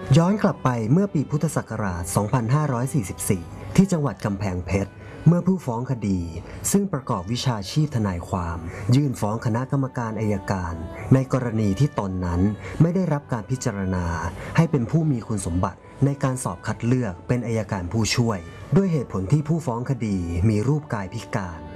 ย้อนกลับไปเมื่อปีพุทธศักราช 2544 ที่จังหวัดกำแพงเพชร เมื่อผู้ฟ้องคดีซึ่งประกอบวิชาชีพทนายความยื่นฟ้องคณะกรรมการอัยการในกรณีที่ตนนั้นไม่ได้รับการพิจารณาให้เป็นผู้มีคุณสมบัติในการสอบคัดเลือกเป็นอัยการผู้ช่วยด้วยเหตุผลที่ผู้ฟ้องคดีมีรูปกายพิการ